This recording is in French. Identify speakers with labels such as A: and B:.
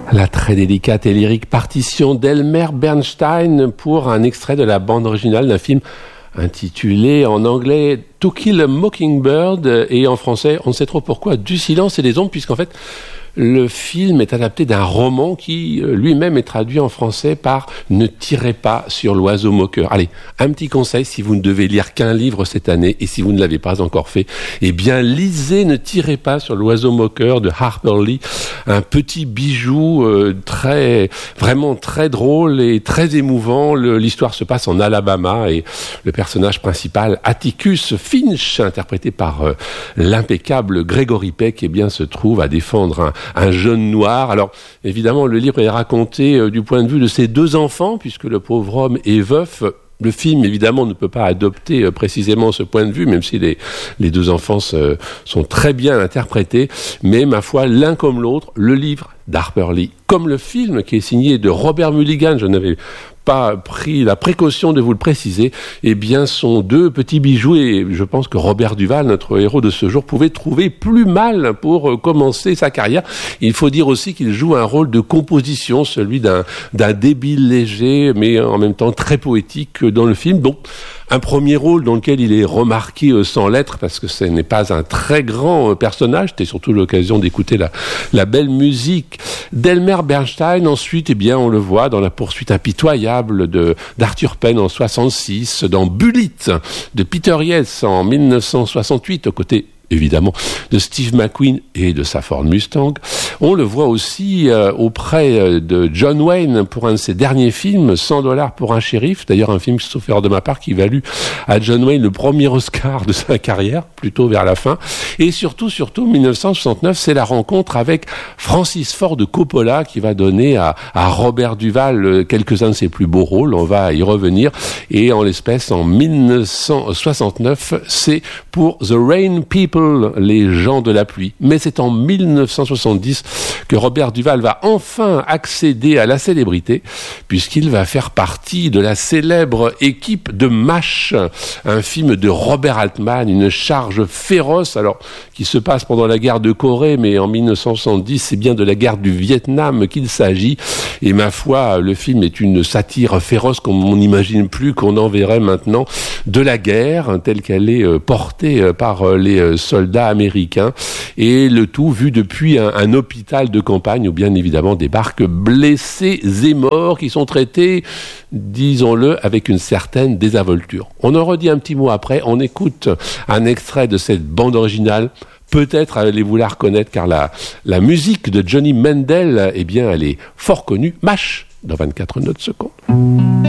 A: La très délicate et lyrique partition d'Elmer Bernstein pour un extrait de la bande originale d'un film intitulé en anglais To Kill a Mockingbird et en français, on ne sait trop pourquoi, Du silence et des ombres, puisqu'en fait, le film est adapté d'un roman qui lui-même est traduit en français par Ne tirez pas sur l'oiseau moqueur. Allez, un petit conseil, si vous ne devez lire qu'un livre cette année et si vous ne l'avez pas encore fait, eh bien lisez Ne tirez pas sur l'oiseau moqueur de Harper Lee, un petit bijou vraiment très drôle et très émouvant. L'histoire se passe en Alabama et le personnage principal, Atticus Finch, interprété par l'impeccable Gregory Peck, eh bien se trouve à défendre un jeune noir. Alors, évidemment, le livre est raconté du point de vue de ses deux enfants, puisque le pauvre homme est veuf. Le film, évidemment, ne peut pas adopter précisément ce point de vue, même si les deux enfants sont très bien interprétés. Mais, ma foi, l'un comme l'autre, le livre d'Harper Lee, comme le film qui est signé de Robert Mulligan, je n'avais pas pris la précaution de vous le préciser, eh bien, sont deux petits bijoux et je pense que Robert Duval, notre héros de ce jour, pouvait trouver plus mal pour commencer sa carrière. Il faut dire aussi qu'il joue un rôle de composition, celui d'un débile léger, mais en même temps très poétique dans le film. Donc, un premier rôle dans lequel il est remarqué sans lettres, parce que ce n'est pas un très grand personnage. C'était surtout l'occasion d'écouter la belle musique d'Elmer Bernstein. Ensuite, eh bien, on le voit dans La poursuite impitoyable d'Arthur Penn en 66, dans Bullitt de Peter Yates en 1968, aux côtés évidemment de Steve McQueen et de sa Ford Mustang. On le voit aussi auprès de John Wayne pour un de ses derniers films, $100 pour un shérif. D'ailleurs, un film, sauf erreur de ma part, qui valut à John Wayne le premier Oscar de sa carrière, plutôt vers la fin. Et surtout, 1969, c'est la rencontre avec Francis Ford Coppola qui va donner à Robert Duval quelques-uns de ses plus beaux rôles. On va y revenir. Et en l'espèce, en 1969, c'est pour The Rain People, les gens de la pluie. Mais c'est en 1970 que Robert Duval va enfin accéder à la célébrité, puisqu'il va faire partie de la célèbre équipe de MASH, un film de Robert Altman, une charge féroce, alors qui se passe pendant la guerre de Corée, mais en 1970, c'est bien de la guerre du Vietnam qu'il s'agit. Et ma foi, le film est une satire féroce comme on n'imagine plus qu'on en verrait maintenant de la guerre, telle qu'elle est portée par les soldats américains, et le tout vu depuis un hôpital de campagne où bien évidemment débarquent blessés et morts qui sont traités, disons-le, avec une certaine désinvolture. On en redit un petit mot après, on écoute un extrait de cette bande originale. Peut-être allez-vous la reconnaître car la musique de Johnny Mandel, eh bien, elle est fort connue. MASH dans 24 notes secondes.